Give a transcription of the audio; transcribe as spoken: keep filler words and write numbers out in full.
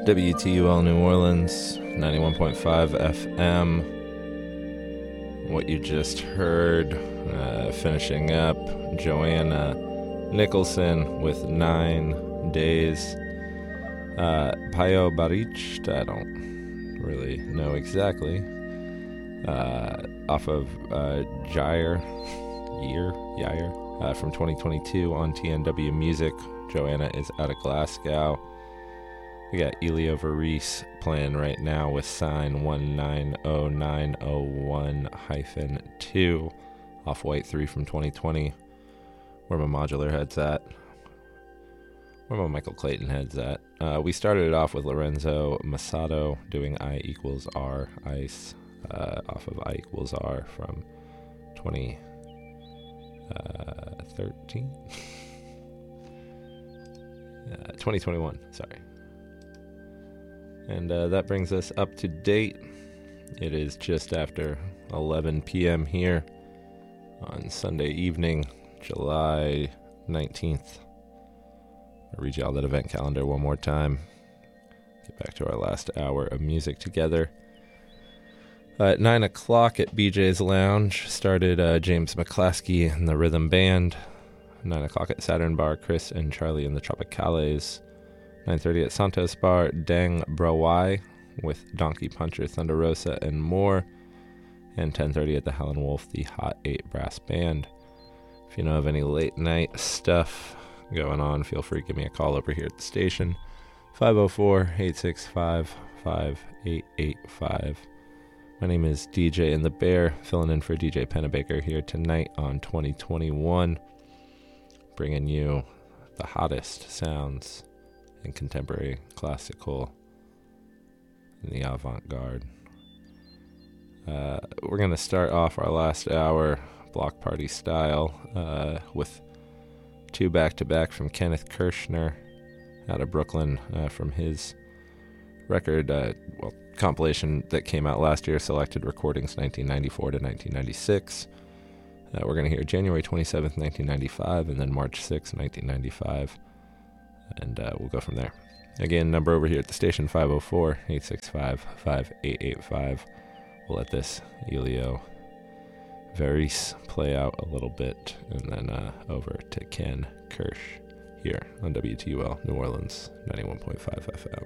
W T U L New Orleans, ninety-one point five F M. What you just heard, uh, finishing up, Joanna Nicholson with Nine Days. Uh, Payo Barich, I don't really know exactly. Uh, off of uh, Jair, Year, Yair, uh, from twenty twenty-two on T N W Music. Joanna is out of Glasgow. We got Elio Varese playing right now with sign one nine zero nine zero one dash two off White three from twenty twenty. Where my modular head's at. Where my Michael Clayton head's at. Uh, we started it off with Lorenzo Masato doing I equals R, Ice, uh, off of I equals R from twenty thirteen? uh, twenty twenty-one, sorry. And uh, that brings us up to date. It is just after eleven p.m. here on Sunday evening, July nineteenth. I'll read you all that event calendar one more time. Get back to our last hour of music together. Uh, at nine o'clock at B J's Lounge started uh, James McClaskey and the Rhythm Band. nine o'clock at Saturn Bar, Chris and Charlie and the Tropicales. nine thirty at Santos Bar, Dang Brawai with Donkey Puncher, Thunder Rosa, and more. And ten thirty at the Helen Wolf, the Hot eight Brass Band. If you know of any late night stuff going on, feel free to give me a call over here at the station. five oh four, eight six five, five eight eight five. My name is D J and the Bear, filling in for D J Pennebaker here tonight on twenty twenty-one. Bringing you the hottest sounds in contemporary, classical, and the avant-garde. Uh, we're going to start off our last hour block party style uh, with two back-to-back from Kenneth Kirshner out of Brooklyn uh, from his record, uh, well, compilation that came out last year, Selected Recordings nineteen ninety-four to nineteen ninety-six. Uh, we're going to hear January twenty-seventh, nineteen ninety-five, and then March sixth, nineteen ninety-five. And uh, we'll go from there. Again, number over here at the station, five oh four, eight six five, five eight eight five. We'll let this Elio Varese play out a little bit, and then uh, over to Ken Kirsch here on W T U L New Orleans, ninety-one point five F M.